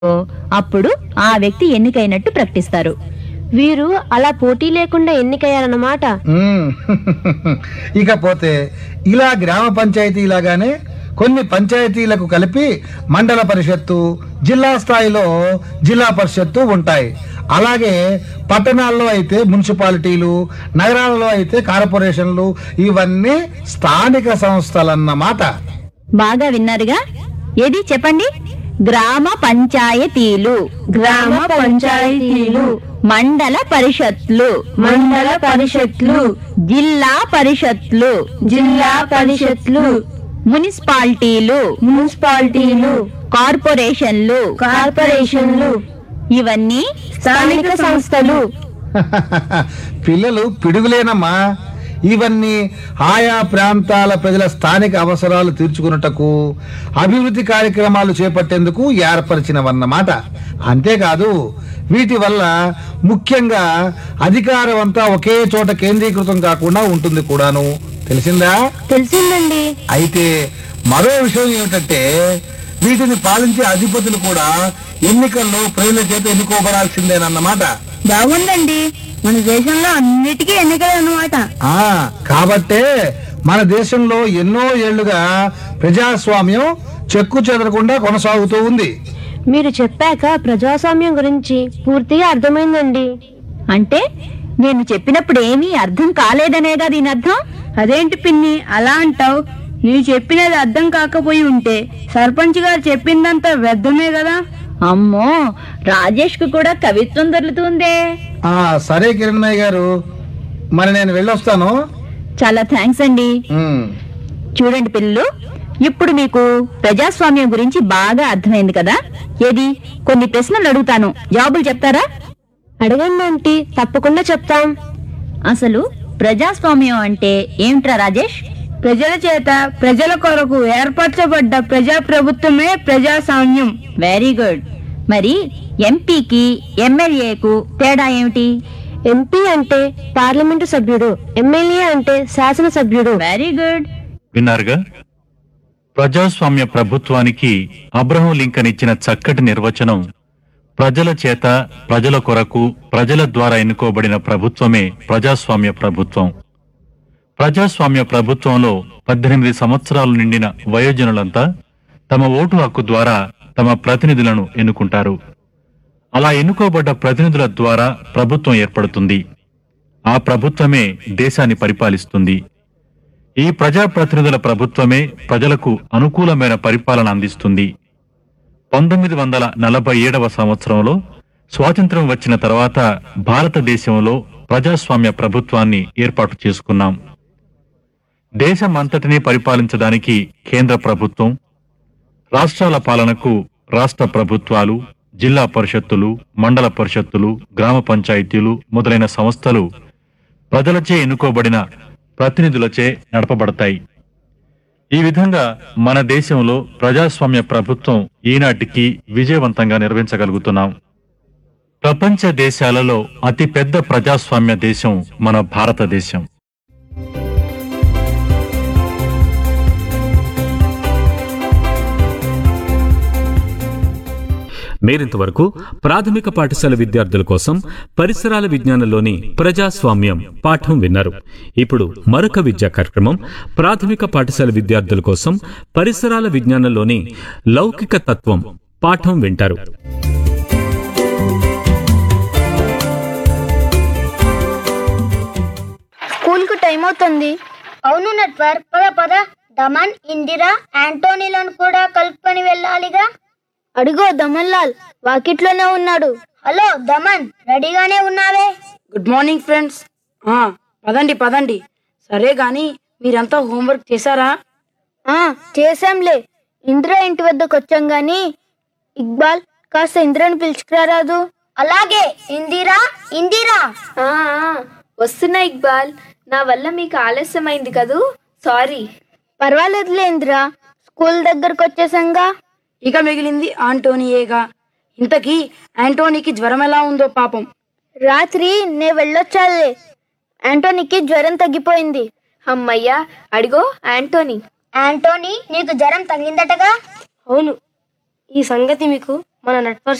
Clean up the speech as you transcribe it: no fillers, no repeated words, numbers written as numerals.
అప్పుడు ఆ వ్యక్తి ఎన్నికైనట్టు ప్రకటిస్తారు. వీరు అలా పోటీ లేకుండా ఎన్నికయ్యారన్నమాట. ఉమ్. ఇకపోతే ఇలా గ్రామ పంచాయతీలాగానే కొన్ని పంచాయతీలకు కలిపి మండల పరిషత్తు, జిల్లా స్థాయిలో జిల్లా పరిషత్తు ఉంటాయి. అలాగే పట్టణాల్లో అయితే మున్సిపాలిటీలు, నగరాలలో అయితే కార్పొరేషన్లు, ఇవన్నీ స్థానిక సంస్థలన్నమాట. బాగా విన్నారుగా. ఏది చెప్పండి? గ్రామ పంచాయతీలు, గ్రామ పంచాయతీలు, మండల పరిషత్లు, మండల పరిషత్లు, జిల్లా పరిషత్లు, జిల్లా పరిషత్లు, మున్సిపాలిటీలు, మున్సిపాలిటీలు, కార్పొరేషన్లు, కార్పొరేషన్లు, ఇవన్నీ స్థానిక సంస్థలు. పిల్లలు పిడుగులేనమ్మా. ఇవన్నీ ఆయా ప్రాంతాల ప్రజల స్థానిక అవసరాలు తీర్చుకున్నటకు, అభివృద్ధి కార్యక్రమాలు చేపట్టేందుకు ఏర్పరిచినవన్నమాట. అంతేకాదు, వీటి వల్ల ముఖ్యంగా అధికారం అంతా ఒకే చోట కేంద్రీకృతం కాకుండా ఉంటుంది కూడాను. తెలిసిందా? తెలిసిందండి. అయితే మరో విషయం ఏమిటంటే, వీటిని పాలించే అధిపతులు కూడా ఎన్నికల్లో ప్రజల చేత ఎన్నుకోబడాల్సిందేనన్నమాట. బాగుందండి. మన దేశంలో అన్నిటికీ ఎన్నికలు అన్నమాట. కాబట్టే మన దేశంలో ఎన్నో ఏళ్లుగా ప్రజాస్వామ్యం చెక్కు చెదరకుండా కొనసాగుతూ ఉంది. మీరు చెప్పాక ప్రజాస్వామ్యం గురించి పూర్తిగా అర్థమైందండి. అంటే నేను చెప్పినప్పుడు ఏమీ అర్థం కాలేదనేగా దీని అర్థం? అదేంటి పిన్ని అలా అంటావు? నీవు చెప్పినది అర్థం కాకపోయి ఉంటే సర్పంచ్ గారు చెప్పిందంతా వ్యర్థమే కదా. అమ్మో, రాజేష్ కు కూడా కవిత్వం దొరుకుతుందే. సరే కిరణ్మయ్య గారు, మరి నేను వెళ్ళొస్తాను. చాలా థ్యాంక్స్ అండి. చూడండి పిల్లలు, ఇప్పుడు మీకు ప్రజాస్వామ్యం గురించి బాగా అర్థమైంది కదా. ఏది, కొన్ని ప్రశ్నలు అడుగుతాను, జవాబులు చెప్తారా? అడగండి ఆంటీ, తప్పకుండా చెప్తాం. అసలు ప్రజాస్వామ్యం అంటే ఏమిట్రా రాజేష్? ప్రజల చేత ప్రజల కొరకు ఏర్పరచబడ్డ ప్రజాప్రభుత్వమే ప్రజాస్వామ్యం. Very good. మరి ఎంపీకి ఎమ్మెల్యేకు తేడా ఏమిటి? ఎంపీ అంటే పార్లమెంటు సభ్యుడు, ఎమ్మెల్యే అంటే శాసన సభ్యుడు. Very good. విన్నారుగా. ప్రజాస్వామ్య ప్రభుత్వానికి అబ్రహం లింకన్ ఇచ్చిన చక్కటి నిర్వచనం ప్రజల చేత ప్రజల కొరకు ప్రజల ద్వారా ఎన్నుకోబడిన ప్రభుత్వమే ప్రజాస్వామ్య ప్రభుత్వం. ప్రజాస్వామ్య ప్రభుత్వంలో 18 సంవత్సరాలు నిండిన వయోజనులంతా తమ ఓటు హక్కు ద్వారా తమ ప్రతినిధులను ఎన్నుకుంటారు. అలా ఎన్నుకోబడ్డ ప్రతినిధుల ద్వారా ప్రభుత్వం ఏర్పడుతుంది. ఆ ప్రభుత్వమే దేశాన్ని పరిపాలిస్తుంది. ఈ ప్రజాప్రతినిధుల ప్రభుత్వమే ప్రజలకు అనుకూలమైన పరిపాలన అందిస్తుంది. 1947వ సంవత్సరంలో స్వాతంత్ర్యం వచ్చిన తర్వాత భారతదేశంలో ప్రజాస్వామ్య ప్రభుత్వాన్ని ఏర్పాటు చేసుకున్నాం. దేశమంతటినీ పరిపాలించడానికి కేంద్ర ప్రభుత్వం, రాష్ట్రాల పాలనకు రాష్ట్ర ప్రభుత్వాలు, జిల్లా పరిషత్తులు, మండల పరిషత్తులు, గ్రామ పంచాయతీలు మొదలైన సంస్థలు ప్రజలచే ఎన్నుకోబడిన ప్రతినిధులచే నడపబడతాయి. ఈ విధంగా మన దేశంలో ప్రజాస్వామ్య ప్రభుత్వం ఈనాటికి విజయవంతంగా నిర్వహించగలుగుతున్నాం. ప్రపంచ దేశాలలో అతిపెద్ద ప్రజాస్వామ్య దేశం మన భారతదేశం. మీరింతవరకు ప్రాథమిక పాఠశాల విద్యార్థుల కోసం పరిసరాల విజ్ఞానంలోని ప్రజాస్వామ్యం పాఠం విన్నారు. ఇప్పుడు మరొక విద్యా కార్యక్రమం ప్రాథమిక పాఠశాల విద్యార్థుల కోసం పరిసరాల విజ్ఞానంలోని లౌకిక తత్వం పాఠం వింటారు. స్కూల్ కు టైం అవుతుంది. అవును నట్వర్, పద పద. దమన్, ఇందిరా, యాంటోనీలను కూడా కలుపుకొని వెళ్ళాలిగా. అడిగో దమన్ లాల్ వాకిట్లోనే ఉన్నాడు. హలో దమన్, రెడీగానే ఉన్నావే? Good morning friends. పదండి పదండి. సరే గాని మీరంతా హోంవర్క్ చేశారా? చేశాంలే. ఇందిరా ఇంటి వద్దకు వచ్చాం గాని ఇక్బాల్ కాస్త ఇందిరాని పిలుచుకురారాదు. అలాగే. ఇందిరా, ఇందిరా. వస్తున్నా ఇక్బాల్. నా వల్ల మీకు ఆలస్యమైంది కదూ, సారీ. పర్వాలేదులే ఇందిరా, స్కూల్ దగ్గరకు వచ్చేసంగా. ఇక మిగిలింది ఆంటోనీయేగా. ఇంతకీ యాంటోనీకి జ్వరం ఎలా ఉందో పాపం. రాత్రి నే వెళ్ళొచ్చాలే. యాంటోనీకి జ్వరం తగ్గిపోయింది. అమ్మయ్యా, అడిగో యాంటోనీ. యాంటోనీ, నీకు జ్వరం తగ్గిందటగా? అవును, ఈ సంగతి మీకు మన నెట్వర్క్